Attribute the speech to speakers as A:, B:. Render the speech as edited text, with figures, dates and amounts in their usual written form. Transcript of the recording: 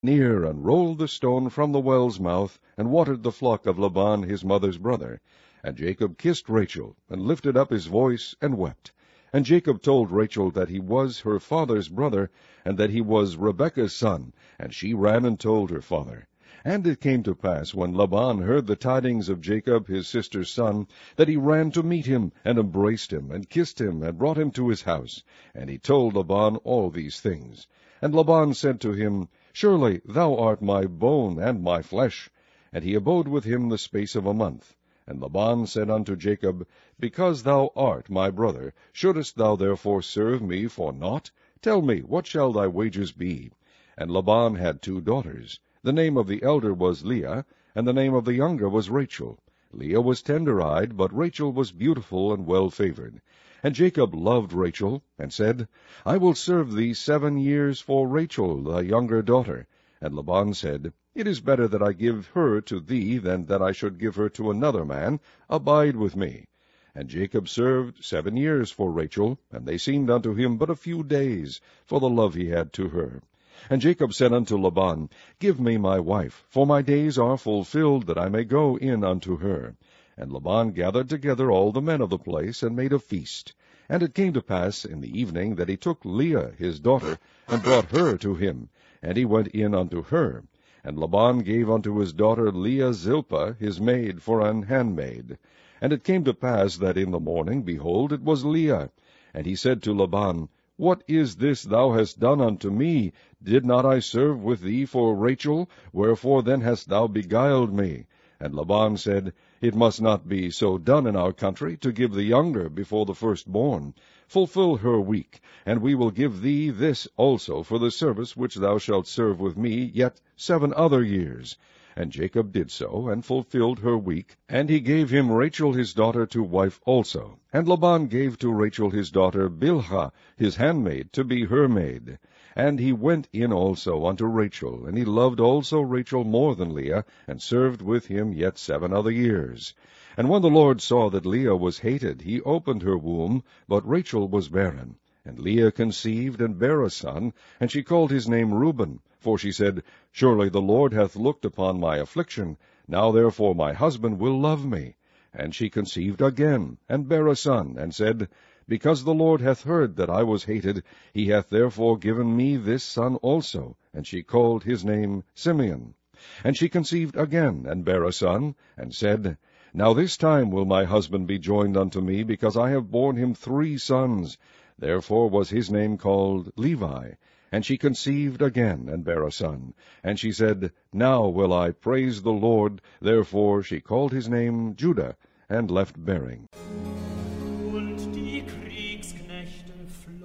A: near, and rolled the stone from the well's mouth, and watered the flock of Laban his mother's brother. And Jacob kissed Rachel, and lifted up his voice, and wept. And Jacob told Rachel that he was her father's brother, and that he was Rebekah's son. And she ran and told her father. And it came to pass, when Laban heard the tidings of Jacob his sister's son, that he ran to meet him, and embraced him, and kissed him, and brought him to his house. And he told Laban all these things. And Laban said to him, Surely thou art my bone and my flesh. And he abode with him the space of a month. And Laban said unto Jacob, Because thou art my brother, shouldest thou therefore serve me for naught? Tell me, what shall thy wages be? And Laban had 2 daughters. The name of the elder was Leah, and the name of the younger was Rachel. Leah was tender-eyed, but Rachel was beautiful and well-favored. And Jacob loved Rachel, and said, I will serve thee 7 years for Rachel, thy younger daughter. And Laban said, It is better that I give her to thee than that I should give her to another man. Abide with me. And Jacob served 7 years for Rachel, and they seemed unto him but a few days, for the love he had to her. And Jacob said unto Laban, Give me my wife, for my days are fulfilled, that I may go in unto her. And Laban gathered together all the men of the place, and made a feast. And it came to pass in the evening that he took Leah his daughter, and brought her to him, and he went in unto her. And Laban gave unto his daughter Leah Zilpah his maid for an handmaid. And it came to pass that in the morning, behold, it was Leah. And he said to Laban, What is this thou hast done unto me? Did not I serve with thee for Rachel? Wherefore then hast thou beguiled me? And Laban said, It must not be so done in our country, to give the younger before the firstborn. Fulfill her week, and we will give thee this also for the service which thou shalt serve with me yet 7 other years. And Jacob did so, and fulfilled her week, and he gave him Rachel his daughter to wife also. And Laban gave to Rachel his daughter Bilhah his handmaid to be her maid. And he went in also unto Rachel, and he loved also Rachel more than Leah, and served with him yet 7 other years. And when the Lord saw that Leah was hated, he opened her womb, but Rachel was barren. And Leah conceived, and bare a son, and she called his name Reuben. For she said, Surely the Lord hath looked upon my affliction. Now therefore my husband will love me. And she conceived again, and bare a son, and said, Because the Lord hath heard that I was hated, he hath therefore given me this son also. And she called his name Simeon. And she conceived again, and bare a son, and said, Now this time will my husband be joined unto me, because I have borne him 3 sons. Therefore was his name called Levi. And she conceived again, and bare a son. And she said, Now will I praise the Lord. Therefore she called his name Judah, and left bearing.
B: Und die Kriegsknechte